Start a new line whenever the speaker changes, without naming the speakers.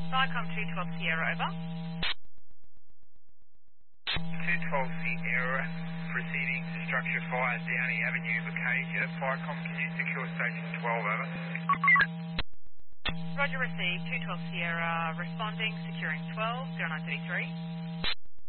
Viacom 212 Sierra, over.
212 Sierra, proceeding to structure fire Downey Avenue, Acacia. Viacom, can you secure station 12, over?
Roger, received. 212 Sierra, responding, securing 12, 0933.